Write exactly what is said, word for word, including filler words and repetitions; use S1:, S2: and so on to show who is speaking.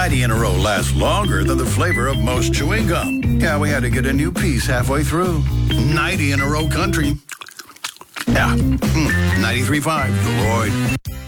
S1: ninety in a row lasts longer than the flavor of most chewing gum. Yeah, we had to get a new piece halfway through. ninety in a row country. Yeah, mm, ninety-three point five, The Royd.